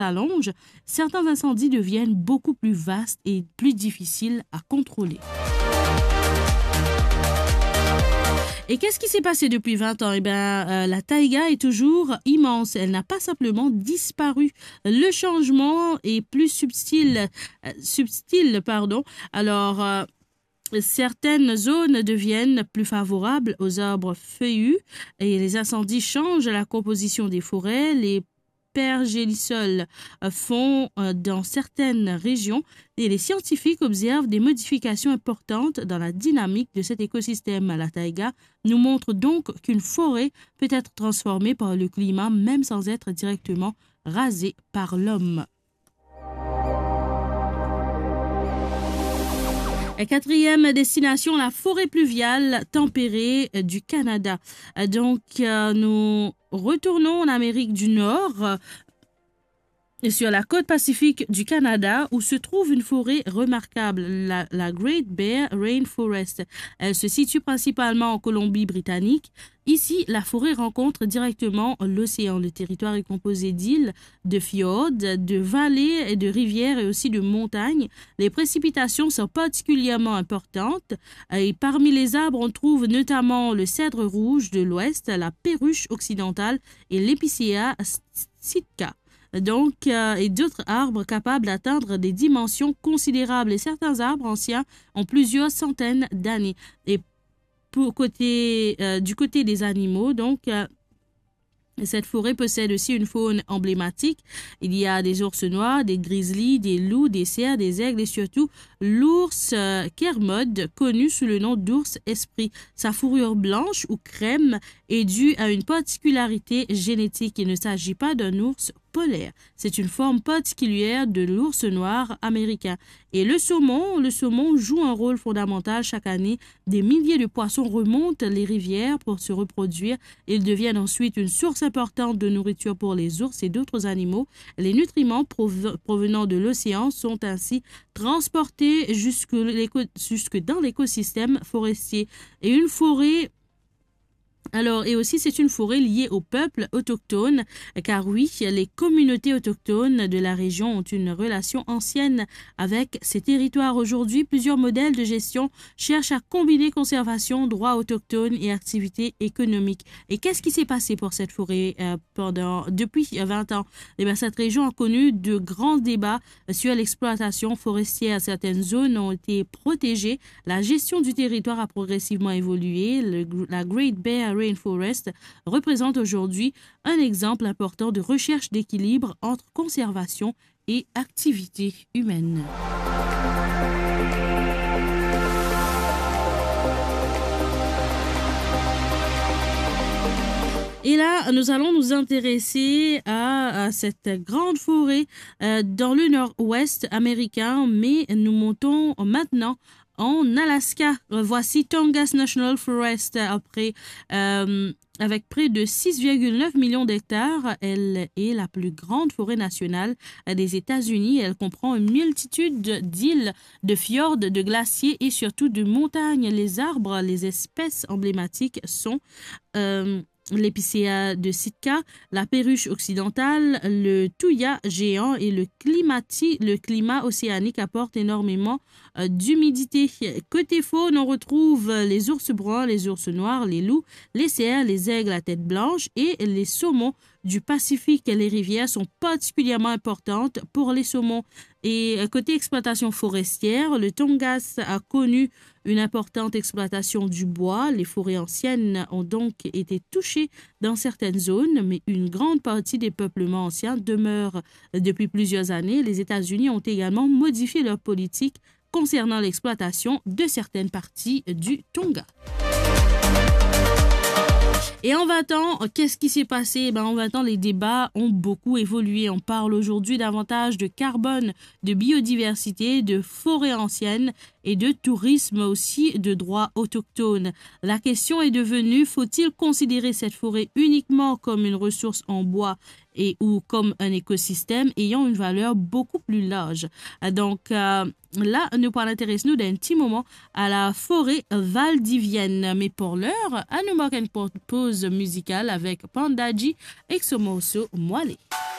s'allonge, certains incendies deviennent beaucoup plus vastes et plus difficiles à contrôler. Et qu'est-ce qui s'est passé depuis 20 ans? La taïga est toujours immense. Elle n'a pas simplement disparu. Le changement est plus subtil. Alors, certaines zones deviennent plus favorables aux arbres feuillus et les incendies changent la composition des forêts. Les pergélisols font dans certaines régions et les scientifiques observent des modifications importantes dans la dynamique de cet écosystème. La taïga nous montre donc qu'une forêt peut être transformée par le climat même sans être directement rasée par l'homme. Quatrième destination, la forêt pluviale tempérée du Canada. Donc, nous retournons en Amérique du Nord, sur la côte pacifique du Canada, où se trouve une forêt remarquable, la Great Bear Rainforest. Elle se situe principalement en Colombie-Britannique. Ici, la forêt rencontre directement l'océan. Le territoire est composé d'îles, de fjords, de vallées et de rivières et aussi de montagnes. Les précipitations sont particulièrement importantes et parmi les arbres, on trouve notamment le cèdre rouge de l'Ouest, la perruche occidentale et l'Épicéa sitka. Donc, et d'autres arbres capables d'atteindre des dimensions considérables. Et certains arbres anciens ont plusieurs centaines d'années. Et du côté des animaux, donc, cette forêt possède aussi une faune emblématique. Il y a des ours noirs, des grizzlies, des loups, des cerfs, des aigles et surtout l'ours Kermode, connu sous le nom d'ours esprit. Sa fourrure blanche ou crème est due à une particularité génétique. Il ne s'agit pas d'un ours polaire. C'est une forme particulière de l'ours noir américain. Et le saumon joue un rôle fondamental chaque année. Des milliers de poissons remontent les rivières pour se reproduire. Ils deviennent ensuite une source importante de nourriture pour les ours et d'autres animaux. Les nutriments provenant de l'océan sont ainsi transportés jusque dans l'écosystème forestier. Et une forêt et aussi, c'est une forêt liée aux peuples autochtones, car oui, les communautés autochtones de la région ont une relation ancienne avec ces territoires. Aujourd'hui, plusieurs modèles de gestion cherchent à combiner conservation, droits autochtones et activités économiques. Et qu'est-ce qui s'est passé pour cette forêt depuis 20 ans? Cette région a connu de grands débats sur l'exploitation forestière. Certaines zones ont été protégées. La gestion du territoire a progressivement évolué. La Great Bear Rainforest représente aujourd'hui un exemple important de recherche d'équilibre entre conservation et activité humaine. Et là, nous allons nous intéresser à cette grande forêt dans le nord-ouest américain, mais nous montons maintenant en Alaska. Voici Tongass National Forest avec près de 6,9 millions d'hectares. Elle est la plus grande forêt nationale des États-Unis. Elle comprend une multitude d'îles, de fjords, de glaciers et surtout de montagnes. Les arbres, les espèces emblématiques sont l'épicéa de Sitka, la perruche occidentale, le thuya géant et le climat océanique apporte énormément d'humidité. Côté faune, on retrouve les ours bruns, les ours noirs, les loups, les cerfs, les aigles à tête blanche et les saumons du Pacifique. Les rivières sont particulièrement importantes pour les saumons. Et côté exploitation forestière, le Tongass a connu une importante exploitation du bois. Les forêts anciennes ont donc été touchées dans certaines zones, mais une grande partie des peuplements anciens demeurent depuis plusieurs années. Les États-Unis ont également modifié leur politique concernant l'exploitation de certaines parties du Tonga. Et en 20 ans, qu'est-ce qui s'est passé? En 20 ans, les débats ont beaucoup évolué. On parle aujourd'hui davantage de carbone, de biodiversité, de forêts anciennes et de tourisme aussi, de droits autochtones. La question est devenue, faut-il considérer cette forêt uniquement comme une ressource en bois ou comme un écosystème ayant une valeur beaucoup plus large? Donc, là, nous allons intéresser d'un petit moment à la forêt valdivienne. Mais pour l'heure, à nous marquer une pause musicale avec Pandaji et son morceau Moalé.